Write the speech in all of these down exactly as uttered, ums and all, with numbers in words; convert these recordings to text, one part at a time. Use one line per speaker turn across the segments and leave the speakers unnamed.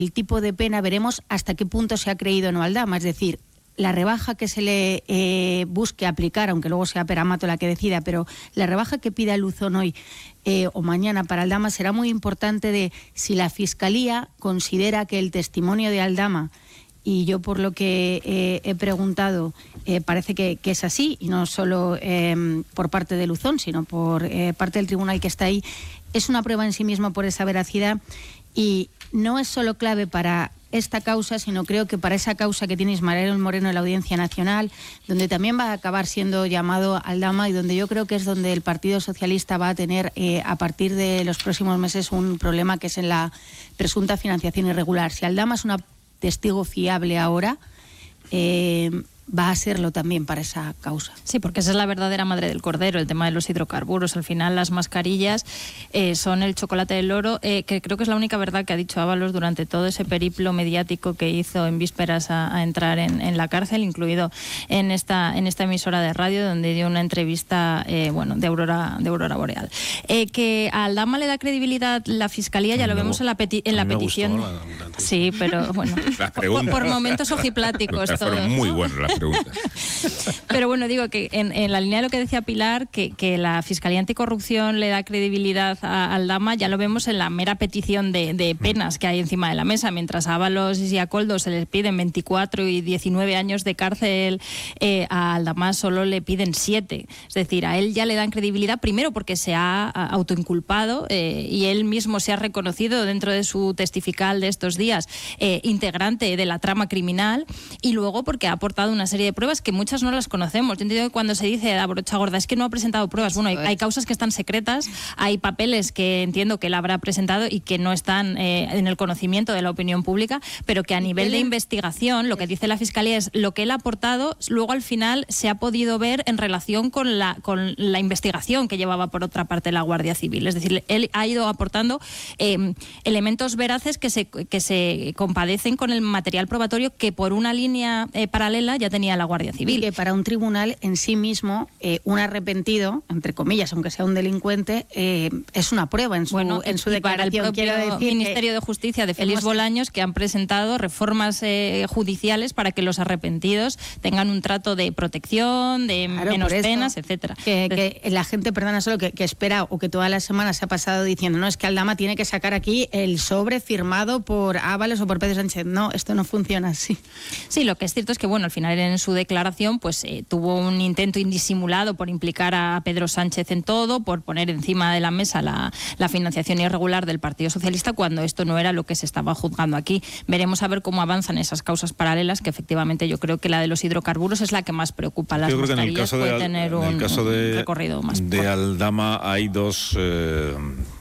el tipo de pena, veremos hasta qué punto se ha creído o no Aldama. Es decir, la rebaja que se le eh, busque aplicar, aunque luego sea Peramato la que decida, pero la rebaja que pida Luzón hoy eh, o mañana para Aldama será muy importante de si la Fiscalía considera que el testimonio de Aldama, y yo por lo que eh, he preguntado, eh, parece que, que es así, y no solo eh, por parte de Luzón, sino por eh, parte del tribunal que está ahí, es una prueba en sí misma por esa veracidad, y no es solo clave para esta causa, sino creo que para esa causa que tiene Ismael Moreno en la Audiencia Nacional, donde también va a acabar siendo llamado Aldama y donde yo creo que es donde el Partido Socialista va a tener eh, a partir de los próximos meses un problema, que es en la presunta financiación irregular. Si Aldama es una testigo fiable ahora, eh, va a serlo también para esa causa.
Sí, porque esa es la verdadera madre del cordero, el tema de los hidrocarburos. Al final las mascarillas eh, son el chocolate del oro, eh, que creo que es la única verdad que ha dicho Ábalos durante todo ese periplo mediático que hizo en vísperas a, a entrar en, en la cárcel, incluido en esta en esta emisora de radio, donde dio una entrevista eh, bueno, de Aurora de Aurora Boreal. Eh, que a Aldama le da credibilidad la Fiscalía, ya lo
me,
vemos en la, peti en la petición.
La, la
sí, pero bueno, por, por momentos ojipláticos.
Fueron muy buenas las preguntas.
Pero bueno, digo que en, en la línea de lo que decía Pilar, que, que la Fiscalía Anticorrupción le da credibilidad a Aldama, ya lo vemos en la mera petición de, de penas que hay encima de la mesa. Mientras a Ábalos y a Koldo se les piden veinticuatro y diecinueve años de cárcel, eh, a Aldama solo le piden siete. Es decir, a él ya le dan credibilidad, primero porque se ha autoinculpado eh, y él mismo se ha reconocido dentro de su testifical de estos días eh, integrante de la trama criminal, y luego porque ha aportado una serie de pruebas que muchas no las conocemos. Yo entiendo que cuando se dice a brocha gorda es que no ha presentado pruebas, bueno, hay, hay causas que están secretas, hay papeles que entiendo que él habrá presentado y que no están eh, en el conocimiento de la opinión pública, pero que a nivel de investigación lo que dice la Fiscalía es lo que él ha aportado, luego al final se ha podido ver en relación con la, con la investigación que llevaba por otra parte la Guardia Civil. Es decir, él ha ido aportando eh, elementos veraces que se, que se compadecen con el material probatorio que por una línea eh, paralela ya tenía la Guardia Civil.
Y que para un tribunal en sí mismo, eh, un arrepentido, entre comillas, aunque sea un delincuente, eh, es una prueba en su,
bueno,
en su
y
declaración.
Para el propio
Quiero decir
Ministerio de Justicia de Félix hemos... Bolaños, que han presentado reformas eh, judiciales para que los arrepentidos tengan un trato de protección, de claro, menos penas, etcétera.
Que, que la gente, perdona, solo que, que espera o que toda la semana se ha pasado diciendo, no, es que Aldama tiene que sacar aquí el sobre firmado por Ábalos o por Pedro Sánchez. No, esto no funciona así.
Sí, lo que es cierto es que, bueno, al final en su declaración pues eh, tuvo un intento indisimulado por implicar a Pedro Sánchez en todo, por poner encima de la mesa la, la financiación irregular del Partido Socialista, cuando esto no era lo que se estaba juzgando aquí. Veremos a ver cómo avanzan esas causas paralelas, que efectivamente yo creo que la de los hidrocarburos es la que más preocupa. Las
yo creo que en el
mascarillas
caso
puede
de,
tener
en
un,
el caso de,
un recorrido más.
De Aldama hay dos... Eh,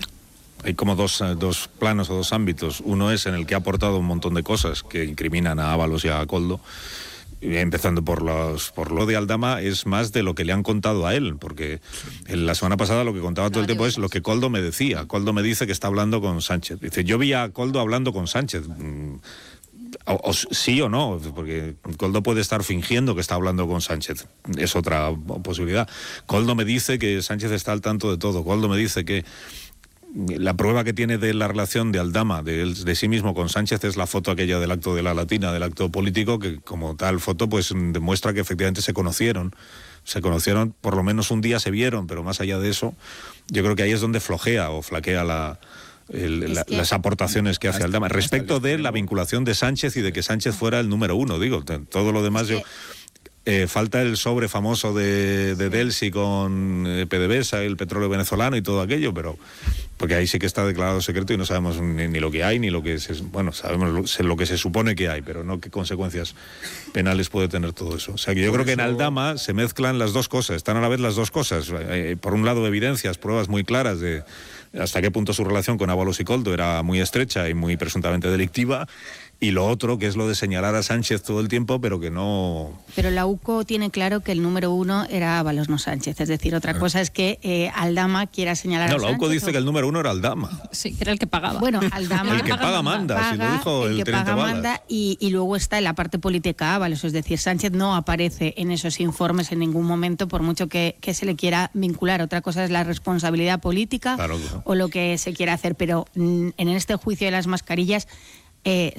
Hay como dos, dos planos o dos ámbitos. Uno es en el que ha aportado un montón de cosas que incriminan a Ábalos y a Koldo, empezando por los por lo de Aldama, es más de lo que le han contado a él, porque en la semana pasada lo que contaba todo el tiempo es lo que Koldo me decía. Koldo me dice que está hablando con Sánchez. Dice, yo vi a Koldo hablando con Sánchez. O, o, sí o no, porque Koldo puede estar fingiendo que está hablando con Sánchez, es otra posibilidad. Koldo me dice que Sánchez está al tanto de todo. Koldo me dice que la prueba que tiene de la relación de Aldama, de, él, de sí mismo con Sánchez, es la foto aquella del acto de la Latina, del acto político, que como tal foto pues demuestra que efectivamente se conocieron. Se conocieron, por lo menos un día se vieron, pero más allá de eso, yo creo que ahí es donde flojea o flaquea la... El, la, que... las aportaciones que hace Aldama respecto de la vinculación de Sánchez y de que Sánchez fuera el número uno, digo, todo lo demás es que... yo eh, falta el sobre famoso de, de Delsi con eh, PDVSA, el petróleo venezolano y todo aquello, pero porque ahí sí que está declarado secreto y no sabemos ni, ni lo que hay, ni lo que se, bueno, sabemos lo, lo que se supone que hay, pero no qué consecuencias penales puede tener todo eso. O sea que yo Por creo eso... que en Aldama se mezclan las dos cosas, están a la vez las dos cosas. Eh, por un lado evidencias, pruebas muy claras de hasta qué punto su relación con Ábalos y Koldo era muy estrecha y muy presuntamente delictiva, y lo otro, que es lo de señalar a Sánchez todo el tiempo, pero que no...
Pero la U C O tiene claro que el número uno era Ábalos, no Sánchez. Es decir, otra cosa es que eh, Aldama quiera señalar
no,
a Sánchez.
No, la U C O dice
o...
que el número uno era Aldama.
Sí, que era el que pagaba.
Bueno, Aldama...
el que paga manda, paga, si lo dijo el,
el que
teniente
paga
Balas.
manda, y, y luego está en la parte política Ábalos. Es decir, Sánchez no aparece en esos informes en ningún momento, por mucho que, que se le quiera vincular. Otra cosa es la responsabilidad política, claro, claro. o lo que se quiera hacer. Pero en este juicio de las mascarillas, eh,